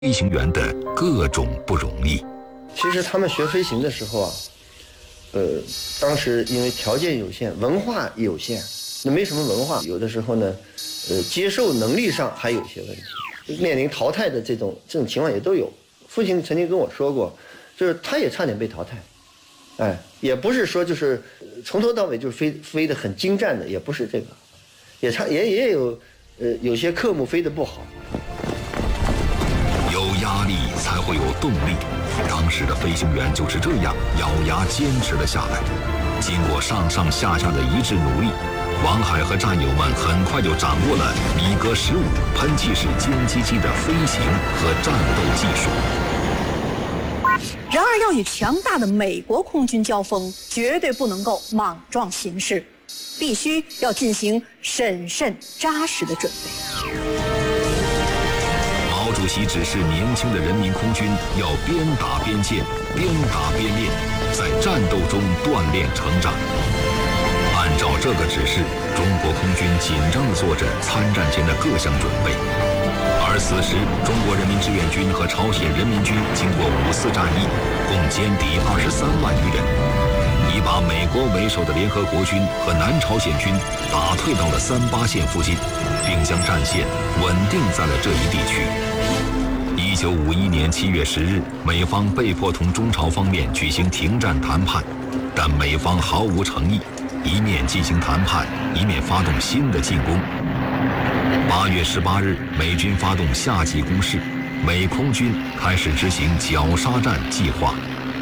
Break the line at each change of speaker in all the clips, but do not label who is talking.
飞行员的各种不容易。
其实他们学飞行的时候啊，当时因为条件有限，文化有限，那没什么文化，有的时候呢，接受能力上还有一些问题，面临淘汰的这种情况也都有。父亲曾经跟我说过，就是他也差点被淘汰，也不是说就是从头到尾就是飞得很精湛的，也不是这个，也有有些科目飞得不好。
有压力才会有动力，当时的飞行员就是这样咬牙坚持了下来。经过上上下下的一致努力，王海和战友们很快就掌握了米格15喷气式歼击机的飞行和战斗技术。
然而，要与强大的美国空军交锋，绝对不能够莽撞行事，必须要进行审慎扎实的准备。
毛主席指示年轻的人民空军要边打边建，边打边练，在战斗中锻炼成长。按照这个指示，中国空军紧张地做着参战前的各项准备。而此时，中国人民志愿军和朝鲜人民军经过5次战役，共歼敌23万余人，已把美国为首的联合国军和南朝鲜军打退到了38线附近，并将战线稳定在了这一地区。1951年7月10日，美方被迫同中朝方面举行停战谈判，但美方毫无诚意，一面进行谈判，一面发动新的进攻。8月18日，美军发动夏季攻势，美空军开始执行绞杀战计划。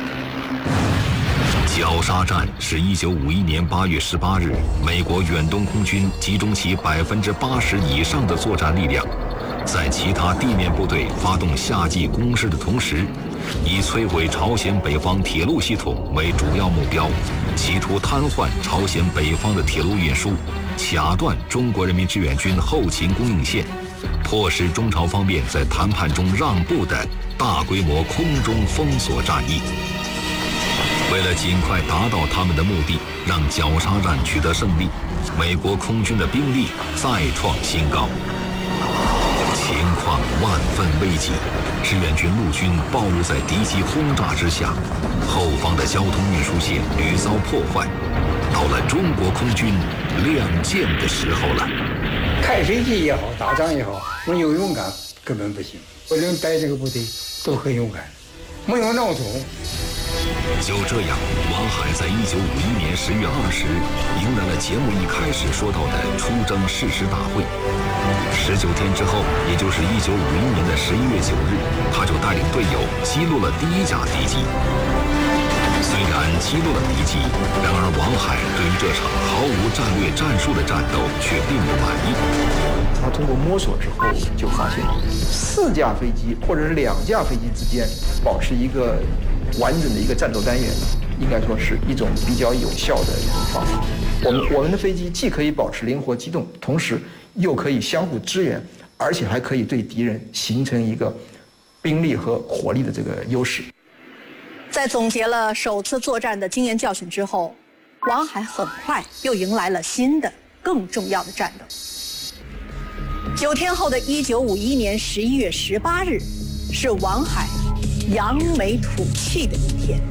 绞杀战是1951年8月18日，美国远东空军集中其80%以上的作战力量，在其他地面部队发动夏季攻势的同时，以摧毁朝鲜北方铁路系统为主要目标，企图瘫痪朝鲜北方的铁路运输，卡断中国人民志愿军后勤供应线，迫使中朝方面在谈判中让步的大规模空中封锁战役。为了尽快达到他们的目的，让绞杀战取得胜利，美国空军的兵力再创新高。情况万分危急，志愿军陆军暴露在敌机轰炸之下，后方的交通运输线屡遭破坏，到了中国空军亮剑的时候了。
开飞机也好，打仗也好，没有勇敢根本不行。我能带这个部队都很勇敢，没有孬种。
就这样，王海在1951年10月20日迎来了节目一开始说到的出征誓师大会。19天之后，也就是1951年的11月9日，他就带领队友击落了第1架敌机。虽然击落了敌机，然而王海对于这场毫无战略战术的战斗却并不满意。
他通过摸索之后，就发现4架飞机或者是2架飞机之间保持一个完整的一个战斗单元，应该说是一种比较有效的一种方法。我们的飞机既可以保持灵活机动，同时又可以相互支援，而且还可以对敌人形成一个兵力和火力的这个优势。
在总结了首次作战的经验教训之后，王海很快又迎来了新的、更重要的战斗。9天后的1951年11月18日，是王海扬眉吐气的一天。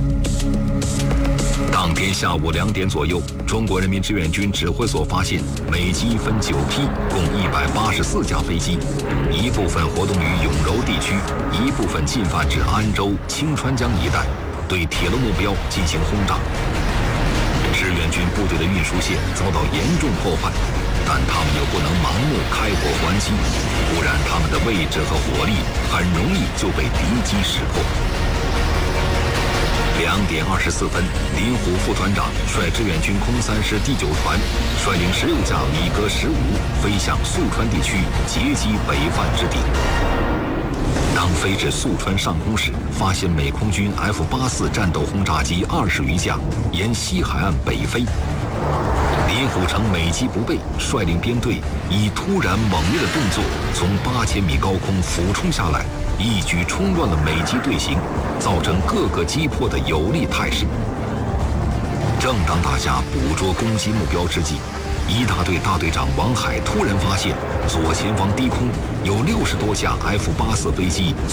当天下午2点左右，中国人民志愿军指挥所发现，美机分9批，共184架飞机，一部分活动于永柔地区，一部分进犯至安州、清川江一带，对铁路目标进行轰炸。志愿军部队的运输线遭到严重破坏，但他们又不能盲目开火还击，不然他们的位置和火力很容易就被敌机识破。2点24分，林虎副团长率志愿军空3师第9团，率领16架米格15飞向宿川地区，截击北犯之敌。当飞至宿川上空时，发现美空军 F-84战斗轰炸机20余架沿西海岸北飞。林虎乘美机不备，率领编队以突然猛烈的动作从8000米高空俯冲下来，一举冲乱了美机队形，造成各个击破的有利态势。正当大家捕捉攻击目标之际， 一大队大队长王海突然发现，左前方低空有60多架F-84飞机